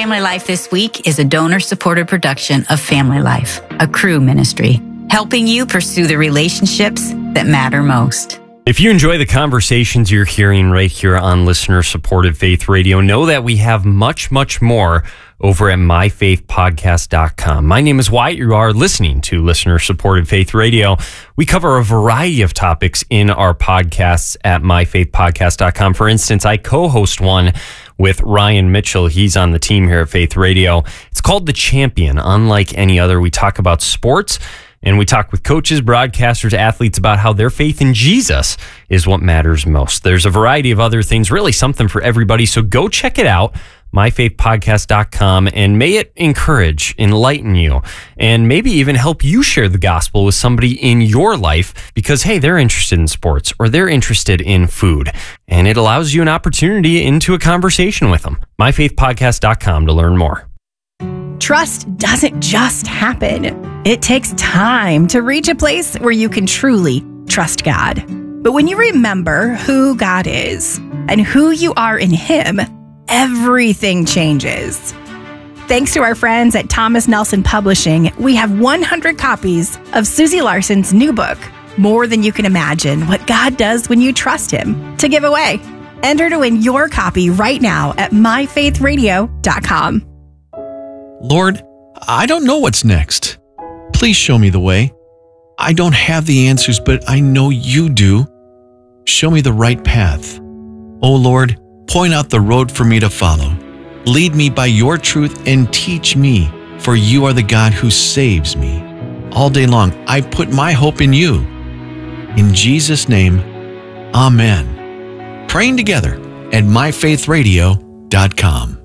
Family Life this week is a donor-supported production of Family Life, a Cru ministry, helping you pursue the relationships that matter most. If you enjoy the conversations you're hearing right here on listener-supported Faith Radio, know that we have much, much more over at myfaithpodcast.com. My name is Wyatt. You are listening to Listener-Supported Faith Radio. We cover a variety of topics in our podcasts at myfaithpodcast.com. For instance, I co-host one with Ryan Mitchell. He's on the team here at Faith Radio. It's called The Champion. Unlike any other, we talk about sports, and we talk with coaches, broadcasters, athletes about how their faith in Jesus is what matters most. There's a variety of other things, really something for everybody, so go check it out. myfaithpodcast.com, and may it encourage, enlighten you, and maybe even help you share the gospel with somebody in your life because, hey, they're interested in sports or they're interested in food, and it allows you an opportunity into a conversation with them. myfaithpodcast.com to learn more. Trust doesn't just happen. It takes time to reach a place where you can truly trust God. But when you remember who God is and who you are in Him, everything changes. Thanks to our friends at Thomas Nelson Publishing, we have 100 copies of Susie Larson's new book, More Than You Can Imagine, What God Does When You Trust Him, to give away. Enter to win your copy right now at myfaithradio.com. Lord, I don't know what's next. Please show me the way. I don't have the answers, but I know you do. Show me the right path. Oh Lord, point out the road for me to follow. Lead me by your truth and teach me, for you are the God who saves me. All day long, I put my hope in you. In Jesus' name, amen. Praying together at myfaithradio.com.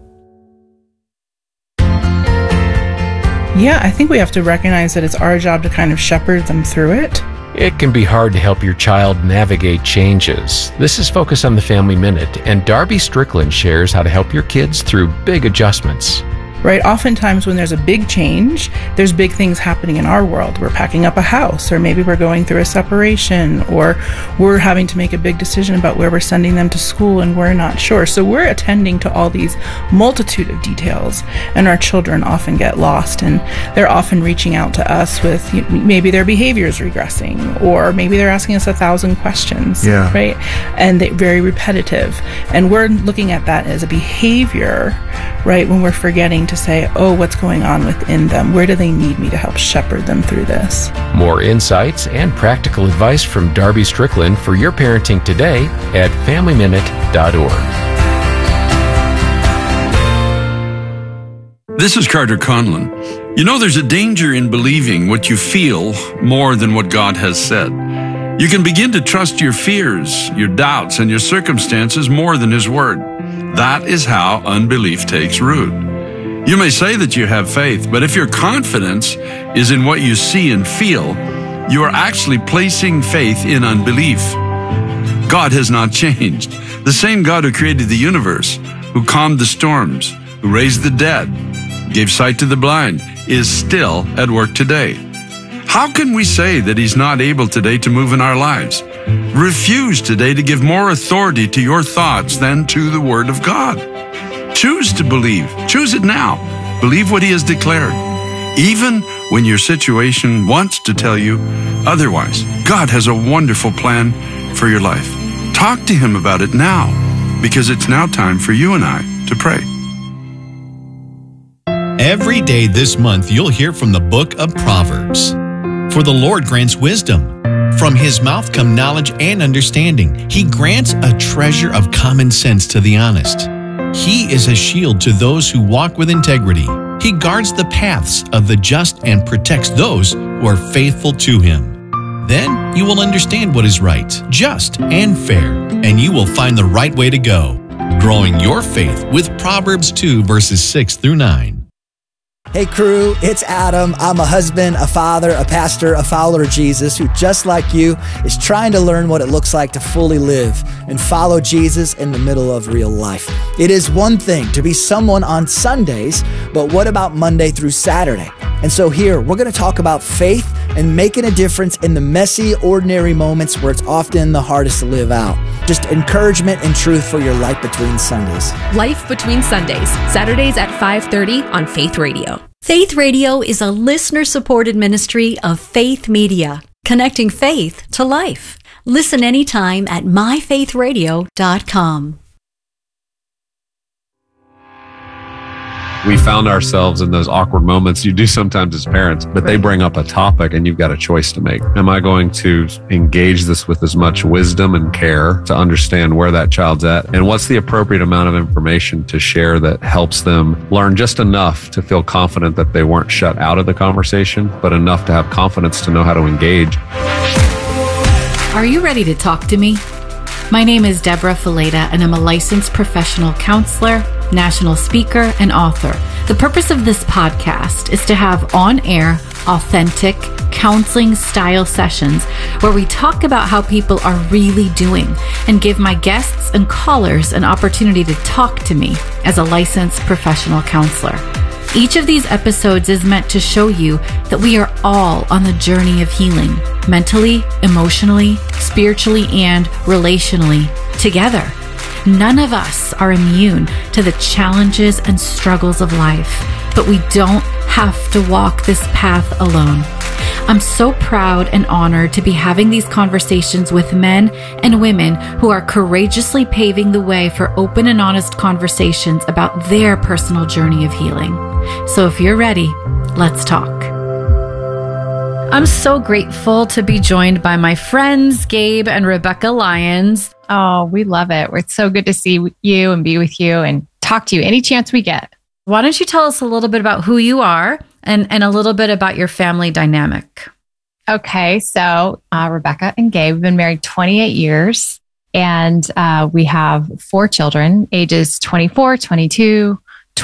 Yeah, I think we have to recognize that it's our job to kind of shepherd them through it. It can be hard to help your child navigate changes. This is Focus on the Family Minute, and Darby Strickland shares how to help your kids through big adjustments. Right? Oftentimes when there's a big change, there's big things happening in our world. We're packing up a house, or maybe we're going through a separation, or we're having to make a big decision about where we're sending them to school and we're not sure. So we're attending to all these multitude of details, and our children often get lost, and they're often reaching out to us with maybe their behavior is regressing, or maybe they're asking us 1,000 questions, right? And they're very repetitive. And we're looking at that as a behavior, right? When we're forgetting to say, oh, what's going on within them? Where do they need me to help shepherd them through this? More insights and practical advice from Darby Strickland for your parenting today at FamilyMinute.org. This is Carter Conlon. You know, there's a danger in believing what you feel more than what God has said. You can begin to trust your fears, your doubts, and your circumstances more than His Word. That is how unbelief takes root. You may say that you have faith, but if your confidence is in what you see and feel, you are actually placing faith in unbelief. God has not changed. The same God who created the universe, who calmed the storms, who raised the dead, gave sight to the blind, is still at work today. How can we say that He's not able today to move in our lives? Refuse today to give more authority to your thoughts than to the Word of God. Choose to believe. Choose it now. Believe what He has declared. Even when your situation wants to tell you otherwise, God has a wonderful plan for your life. Talk to Him about it now, because it's now time for you and I to pray. Every day this month, you'll hear from the book of Proverbs. For the Lord grants wisdom. From His mouth come knowledge and understanding. He grants a treasure of common sense to the honest. He is a shield to those who walk with integrity. He guards the paths of the just and protects those who are faithful to Him. Then you will understand what is right, just, and fair, and you will find the right way to go. Growing your faith with Proverbs 2, verses 6 through 9. Hey crew, it's Adam. I'm a husband, a father, a pastor, a follower of Jesus who, just like you, is trying to learn what it looks like to fully live and follow Jesus in the middle of real life. It is one thing to be someone on Sundays, but what about Monday through Saturday? And so here, we're going to talk about faith and making a difference in the messy, ordinary moments where it's often the hardest to live out. Just encouragement and truth for your life between Sundays. Life Between Sundays, Saturdays at 5:30 on Faith Radio. Faith Radio is a listener-supported ministry of Faith Media, connecting faith to life. Listen anytime at myfaithradio.com. We found ourselves in those awkward moments you do sometimes as parents, but they bring up a topic and you've got a choice to make. Am I going to engage this with as much wisdom and care to understand where that child's at? And what's the appropriate amount of information to share that helps them learn just enough to feel confident that they weren't shut out of the conversation, but enough to have confidence to know how to engage? Are you ready to talk to me? My name is Deborah Fileta, and I'm a licensed professional counselor, national speaker, and author. The purpose of this podcast is to have on-air, authentic, counseling-style sessions where we talk about how people are really doing and give my guests and callers an opportunity to talk to me as a licensed professional counselor. Each of these episodes is meant to show you that we are all on the journey of healing, mentally, emotionally, spiritually, and relationally, together. None of us are immune to the challenges and struggles of life, but we don't have to walk this path alone. I'm so proud and honored to be having these conversations with men and women who are courageously paving the way for open and honest conversations about their personal journey of healing. So if you're ready, let's talk. I'm so grateful to be joined by my friends, Gabe and Rebecca Lyons. Oh, we love it. It's so good to see you and be with you and talk to you any chance we get. Why don't you tell us a little bit about who you are and a little bit about your family dynamic? Okay, so Rebecca and Gabe have been married 28 years, and we have 4 children, ages 24, 22,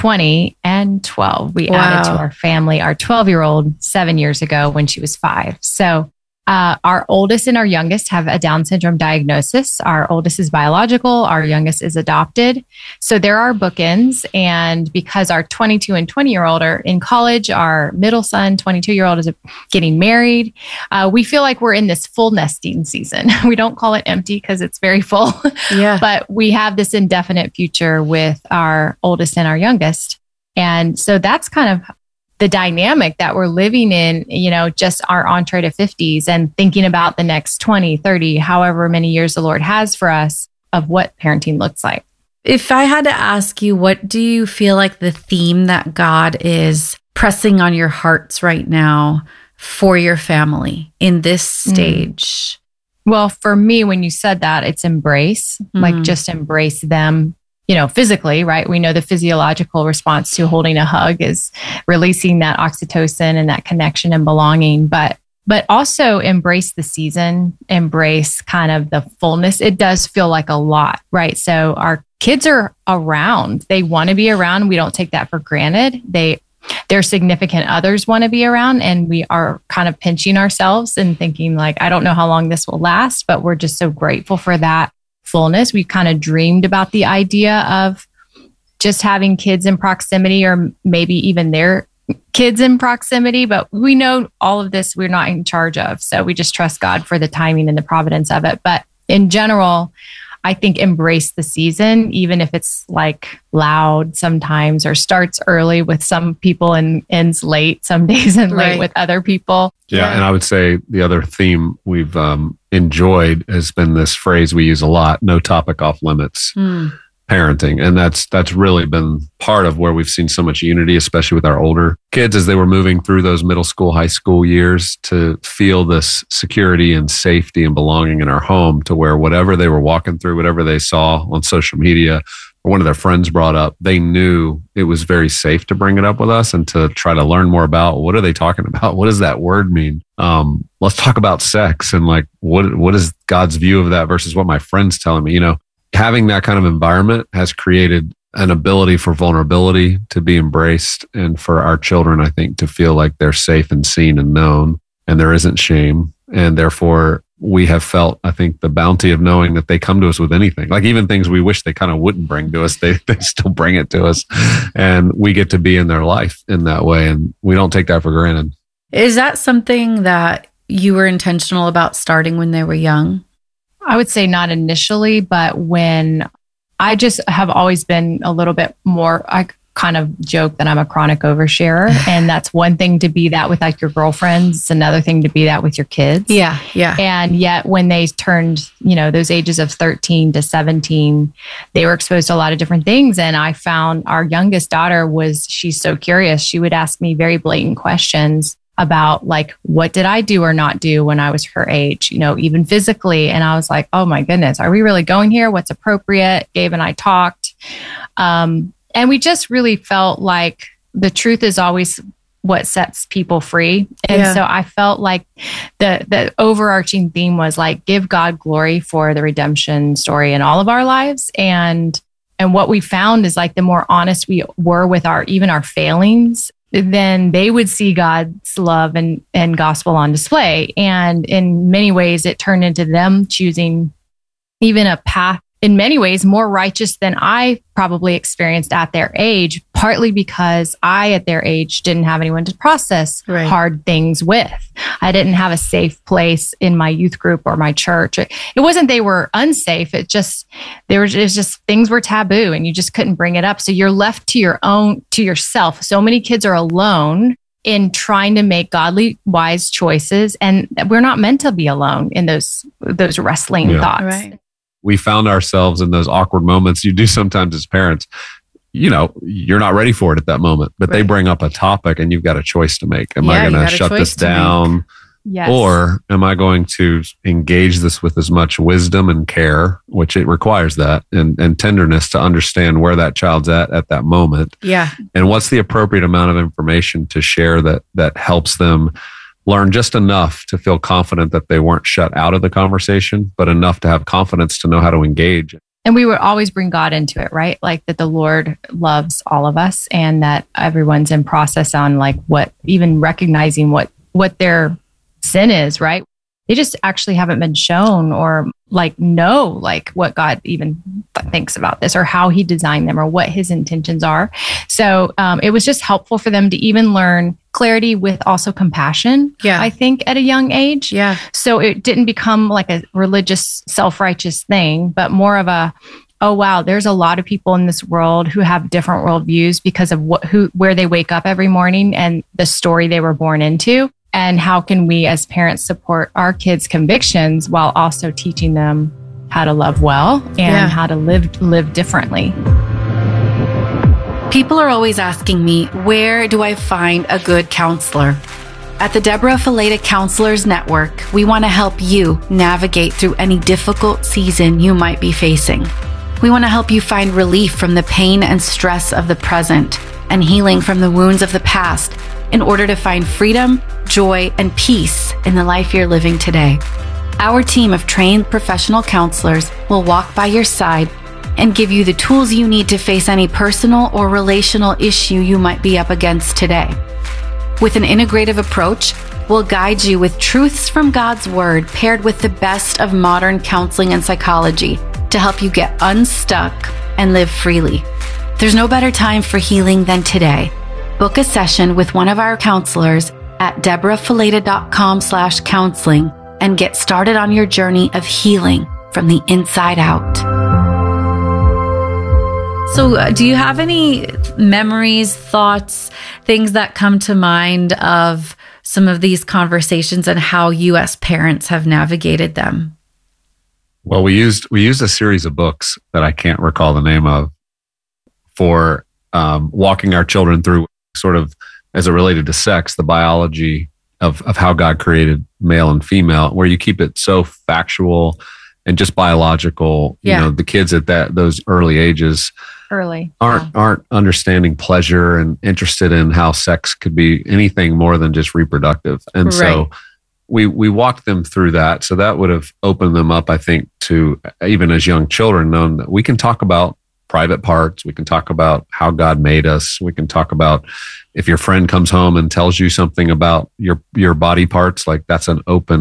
20, and 12. We added to our family our 12-year-old 7 years ago when she was 5. So our oldest and our youngest have a Down syndrome diagnosis. Our oldest is biological. Our youngest is adopted. So there are bookends. And because our 22 and 20-year-old are in college, our middle son, 22-year-old, is getting married, we feel like we're in this full nesting season. We don't call it empty because it's very full. Yeah. But we have this indefinite future with our oldest and our youngest. And so that's kind of the dynamic that we're living in, just our entree to 50s and thinking about the next 20, 30, however many years the Lord has for us of what parenting looks like. If I had to ask you, what do you feel like the theme that God is pressing on your hearts right now for your family in this stage? Well, for me, when you said that, it's embrace, like just embrace them. Physically, right? We know the physiological response to holding a hug is releasing that oxytocin and that connection and belonging, but also embrace the season, embrace kind of the fullness. It does feel like a lot, right? So our kids are around. They want to be around. We don't take that for granted. Their significant others want to be around, and we are kind of pinching ourselves and thinking like, I don't know how long this will last, but we're just so grateful for that fullness. We've kind of dreamed about the idea of just having kids in proximity, or maybe even their kids in proximity, but we know all of this we're not in charge of. So we just trust God for the timing and the providence of it. But in general, I think embrace the season, even if it's like loud sometimes or starts early with some people and ends late some days and late with other people. Yeah. And I would say the other theme we've enjoyed has been this phrase we use a lot: no topic off limits. Parenting. And that's really been part of where we've seen so much unity, especially with our older kids as they were moving through those middle school, high school years, to feel this security and safety and belonging in our home, to where whatever they were walking through, whatever they saw on social media or one of their friends brought up, they knew it was very safe to bring it up with us and to try to learn more about what are they talking about? What does that word mean? Let's talk about sex and like, what is God's view of that versus what my friend's telling me, Having that kind of environment has created an ability for vulnerability to be embraced, and for our children, I think, to feel like they're safe and seen and known, and there isn't shame. And therefore, we have felt, I think, the bounty of knowing that they come to us with anything, like even things we wish they kind of wouldn't bring to us, they still bring it to us, and we get to be in their life in that way. And we don't take that for granted. Is that something that you were intentional about starting when they were young? I would say not initially, but when I just have always been a little bit more, I kind of joke that I'm a chronic oversharer. And that's one thing to be that with like your girlfriends. It's another thing to be that with your kids. Yeah. Yeah. And yet when they turned, those ages of 13 to 17, they were exposed to a lot of different things. And I found our youngest daughter she's so curious. She would ask me very blatant questions about like, what did I do or not do when I was her age, even physically. And I was like, oh my goodness, are we really going here? What's appropriate? Gabe and I talked. And we just really felt like the truth is always what sets people free. And so I felt like the overarching theme was like, give God glory for the redemption story in all of our lives. And what we found is like, the more honest we were with even our failings, then they would see God's love and gospel on display. And in many ways, it turned into them choosing even a path in many ways more righteous than I probably experienced at their age, partly because I, at their age, didn't have anyone to process hard things with. I didn't have a safe place in my youth group or my church. It wasn't they were unsafe. It was just things were taboo and you just couldn't bring it up. So you're left to yourself. So many kids are alone in trying to make godly, wise choices. And we're not meant to be alone in those wrestling thoughts. Right. We found ourselves in those awkward moments you do sometimes as parents. You're not ready for it at that moment, but they bring up a topic and you've got a choice to make. Am I going to shut this down? Yes. Or am I going to engage this with as much wisdom and care, which it requires that, and tenderness to understand where that child's at that moment. Yeah. And what's the appropriate amount of information to share that helps them learn just enough to feel confident that they weren't shut out of the conversation, but enough to have confidence to know how to engage. And we would always bring God into it, right? Like that the Lord loves all of us and that everyone's in process on like even recognizing what their sin is, right? They just actually haven't been shown or know what God even thinks about this or how he designed them or what his intentions are. So it was just helpful for them to even learn clarity with also compassion, I think, at a young age. Yeah. So it didn't become like a religious, self-righteous thing, but more of a, oh, wow, there's a lot of people in this world who have different worldviews because of where they wake up every morning and the story they were born into. And how can we as parents support our kids' convictions while also teaching them how to love well and how to live differently? People are always asking me, where do I find a good counselor? At the Deborah Fileta Counselors Network, we want to help you navigate through any difficult season you might be facing. We want to help you find relief from the pain and stress of the present and healing from the wounds of the past in order to find freedom, joy, and peace in the life you're living today. Our team of trained professional counselors will walk by your side and give you the tools you need to face any personal or relational issue you might be up against today. With an integrative approach, we'll guide you with truths from God's Word paired with the best of modern counseling and psychology to help you get unstuck and live freely. There's no better time for healing than today. Book a session with one of our counselors at deborahfileta.com/counseling and get started on your journey of healing from the inside out. So do you have any memories, thoughts, things that come to mind of some of these conversations and how you as parents have navigated them? Well, we used a series of books that I can't recall the name of for walking our children through sort of as it related to sex, the biology of how God created male and female, where you keep it so factual and just biological. Yeah. The kids at those early ages aren't understanding pleasure and interested in how sex could be anything more than just reproductive. And so we walked them through that. So that would have opened them up, I think, to even as young children, knowing that we can talk about private parts. We can talk about how God made us. We can talk about if your friend comes home and tells you something about your body parts, like that's an open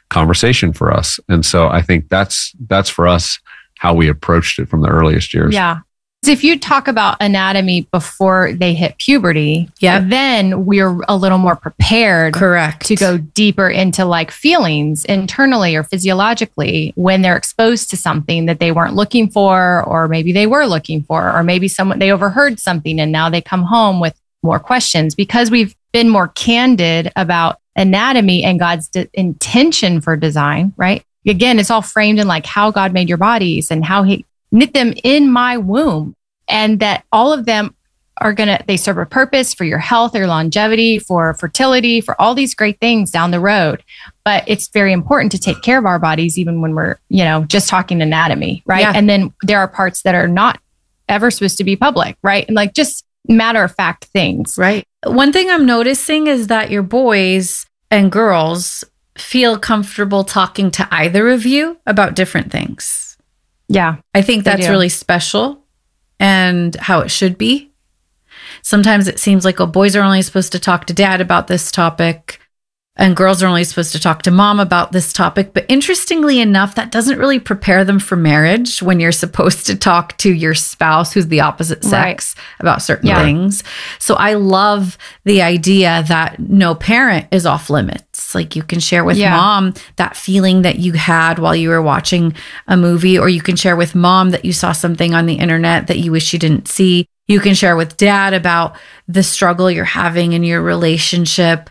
conversation for us. And so I think that's for us how we approached it from the earliest years. Yeah. If you talk about anatomy before they hit puberty, then we're a little more prepared to go deeper into like feelings internally or physiologically when they're exposed to something that they weren't looking for, or maybe they were looking for, or maybe they overheard something and now they come home with more questions because we've been more candid about anatomy and God's intention for design, right? Again, it's all framed in like how God made your bodies and how he knit them in my womb, and that all of them they serve a purpose for your health, your longevity, for fertility, for all these great things down the road. But it's very important to take care of our bodies, even when we're, just talking anatomy, right? Yeah. And then there are parts that are not ever supposed to be public, right? And like just matter of fact things. Right. One thing I'm noticing is that your boys and girls feel comfortable talking to either of you about different things. Yeah. I think that's really special and how it should be. Sometimes it seems like boys are only supposed to talk to dad about this topic and girls are only supposed to talk to mom about this topic. But interestingly enough, that doesn't really prepare them for marriage when you're supposed to talk to your spouse who's the opposite sex about certain things. So I love the idea that no parent is off limits. Like you can share with mom that feeling that you had while you were watching a movie, or you can share with mom that you saw something on the internet that you wish you didn't see. You can share with dad about the struggle you're having in your relationship.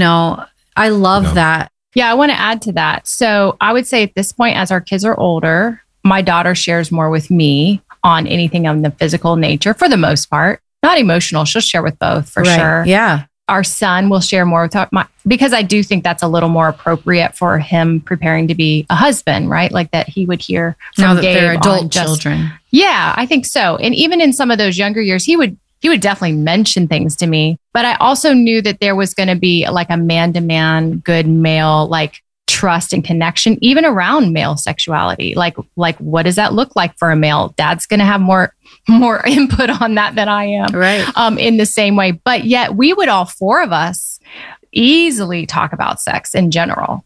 I love that. Yeah, I want to add to that. So I would say at this point, as our kids are older, my daughter shares more with me on anything on the physical nature for the most part. Not emotional. She'll share with both for sure. Yeah. Our son will share more with because I do think that's a little more appropriate for him preparing to be a husband, right? Like that he would hear from now that Gabe they're adult children. Yeah, I think so. And even in some of those younger years, he would definitely mention things to me. But I also knew that there was going to be like a man-to-man, good male, like trust and connection, even around male sexuality. Like what does that look like for a male? Dad's going to have more input on that than I am. Right. In the same way. But yet we would all four of us easily talk about sex in general.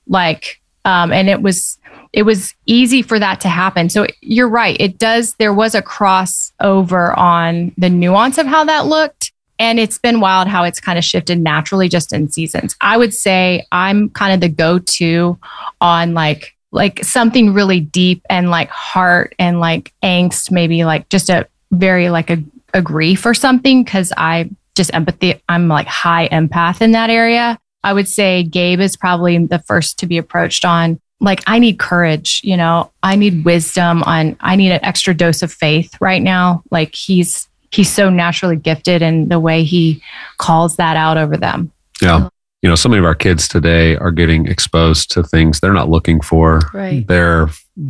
And it was easy for that to happen. So you're right. There was a crossover on the nuance of how that looked. And it's been wild how it's kind of shifted naturally just in seasons. I would say I'm kind of the go-to on like something really deep and like heart and like angst, maybe like just a very like a grief or something. Cause I just empathy. I'm like high empath in that area. I would say Gabe is probably the first to be approached on like, I need courage, I need wisdom I need an extra dose of faith right now. Like he's so naturally gifted in the way he calls that out over them. Yeah. So many of our kids today are getting exposed to things they're not looking for. Right. They're,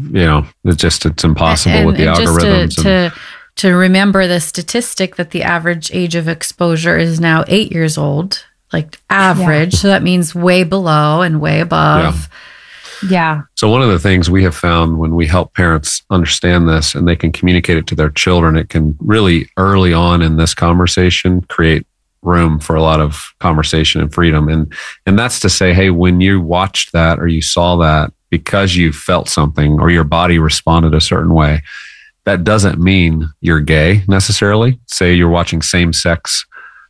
it's impossible with the algorithms. To remember the statistic that the average age of exposure is now 8 years old, like average. Yeah. So that means way below and way above. Yeah. So one of the things we have found when we help parents understand this and they can communicate it to their children, it can really early on in this conversation create room for a lot of conversation and freedom. And that's to say, hey, when you watched that or you saw that because you felt something or your body responded a certain way, that doesn't mean you're gay necessarily. Say you're watching same-sex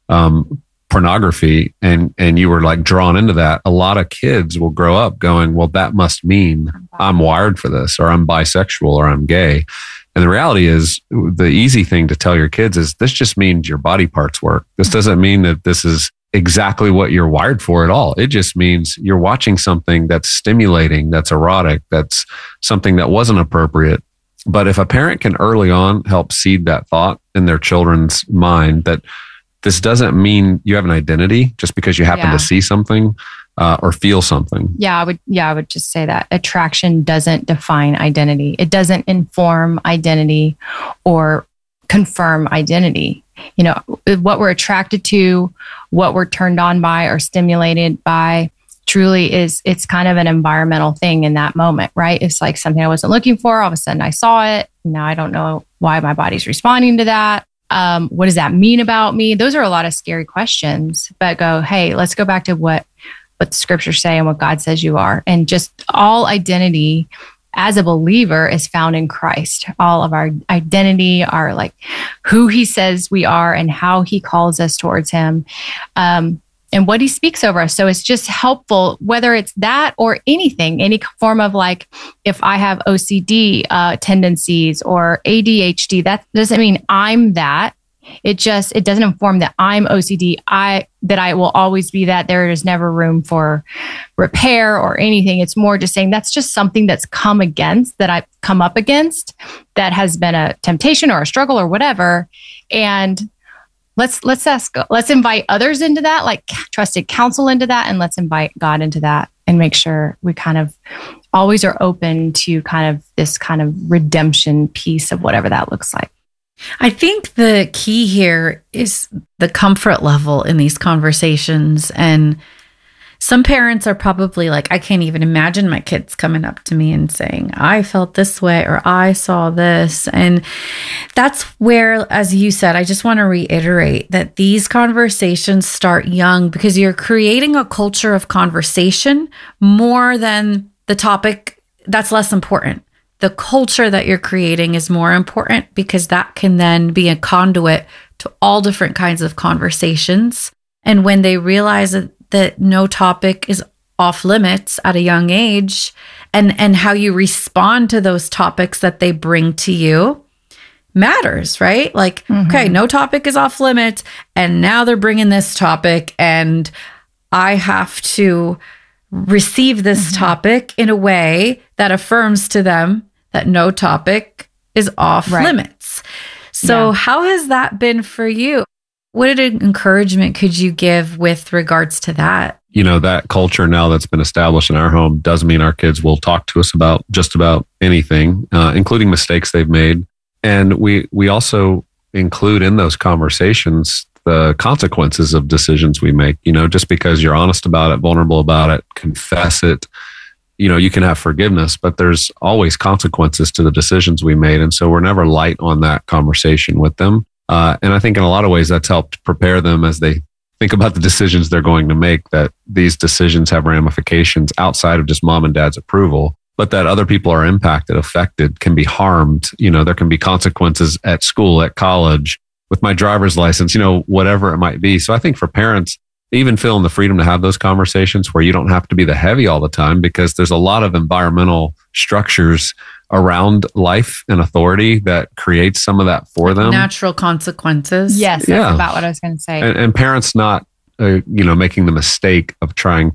pornography and you were like drawn into that. A lot of kids will grow up going, well, that must mean I'm wired for this, or I'm bisexual, or I'm gay. And the reality is, the easy thing to tell your kids is this just means your body parts work. This doesn't mean that this is exactly what you're wired for at all. It just means you're watching something that's stimulating, that's erotic, that's something that wasn't appropriate. But if a parent can early on help seed that thought in their children's mind that this doesn't mean you have an identity just because you happen to see something or feel something. I would just say that attraction doesn't define identity. It doesn't inform identity or confirm identity. What we're attracted to, what we're turned on by or stimulated by truly it's kind of an environmental thing in that moment, right? It's like something I wasn't looking for. All of a sudden I saw it. Now I don't know why my body's responding to that. What does that mean about me? Those are a lot of scary questions, but hey, let's go back to what what the scriptures say and what God says you are. And just all identity as a believer is found in Christ. All of our identity, our like who he says we are and how he calls us towards him, and what he speaks over us. So it's just helpful, whether it's that or anything, any form of like, if I have OCD tendencies or ADHD, that doesn't mean I'm that. It doesn't inform that I'm OCD. That I will always be that. There is never room for repair or anything. It's more just saying that's just something that's come up against, that has been a temptation or a struggle or whatever. And let's invite others into that, like trusted counsel into that, and let's invite God into that, and make sure we kind of always are open to kind of this kind of redemption piece of whatever that looks like. I think the key here is the comfort level in these conversations. And some parents are probably like, I can't even imagine my kids coming up to me and saying, I felt this way, or I saw this. And that's where, as you said, I just want to reiterate that these conversations start young, because you're creating a culture of conversation more than the topic. That's less important. The culture that you're creating is more important, because that can then be a conduit to all different kinds of conversations. And when they realize that no topic is off limits at a young age, and how you respond to those topics that they bring to you matters, right? Like, okay, no topic is off limits, and now they're bringing this topic, and I have to receive this topic in a way that affirms to them that no topic is off limits. So how has that been for you? What encouragement could you give with regards to that? You know, that culture now that's been established in our home does mean our kids will talk to us about just about anything, including mistakes they've made. And we also include in those conversations the consequences of decisions we make. You know, just because you're honest about it, vulnerable about it, confess it, you know, you can have forgiveness, but there's always consequences to the decisions we made. And so we're never light on that conversation with them. And I think in a lot of ways that's helped prepare them as they think about the decisions they're going to make, that these decisions have ramifications outside of just mom and dad's approval, but that other people are impacted, affected, can be harmed. You know, there can be consequences at school, at college, with my driver's license, you know, whatever it might be. So I think for parents, even feeling the freedom to have those conversations where you don't have to be the heavy all the time, because there's a lot of environmental structures around life and authority that creates some of that for them. Natural consequences. Yes, that's about what I was going to say. And parents not, making the mistake of trying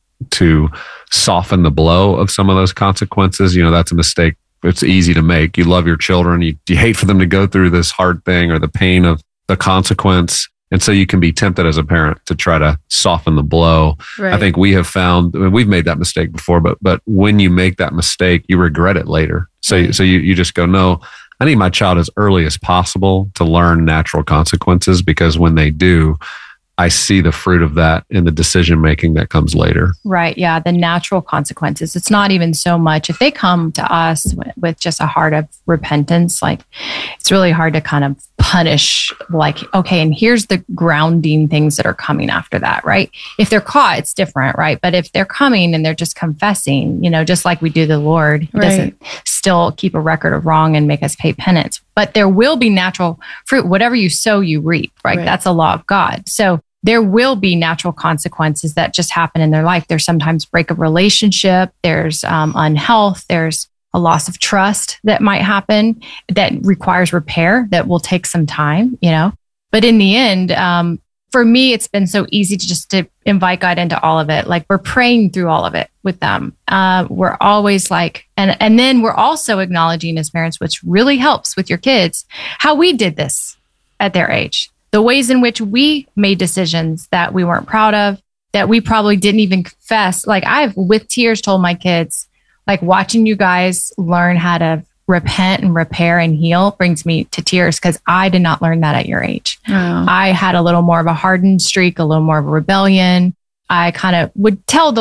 to soften the blow of some of those consequences. You know, that's a mistake. It's easy to make. You love your children. You hate for them to go through this hard thing or the pain of the consequence. And so you can be tempted as a parent to try to soften the blow. Right. I think we have found, we've made that mistake before, but when you make that mistake, you regret it later. So you just go, no, I need my child as early as possible to learn natural consequences, because when they do, I see the fruit of that in the decision making that comes later. Right. Yeah. The natural consequences. It's not even so much if they come to us with just a heart of repentance, like it's really hard to kind of punish, like, okay, and here's the grounding things that are coming after that, right? If they're caught, it's different, right? But if they're coming and they're just confessing, you know, just like we do the Lord, He doesn't still keep a record of wrong and make us pay penance. But there will be natural fruit. Whatever you sow, you reap, right? That's a law of God. So there will be natural consequences that just happen in their life. There's sometimes break of relationship. There's unhealth. There's a loss of trust that might happen that requires repair that will take some time, you know. But in the end, for me, it's been so easy to invite God into all of it. Like we're praying through all of it with them. We're always like, and then we're also acknowledging as parents, which really helps with your kids, how we did this at their age. The ways in which we made decisions that we weren't proud of, that we probably didn't even confess. Like I've, with tears, told my kids, like watching you guys learn how to repent and repair and heal brings me to tears, because I did not learn that at your age. I had a little more of a hardened streak, a little more of a rebellion. I kind of would tell the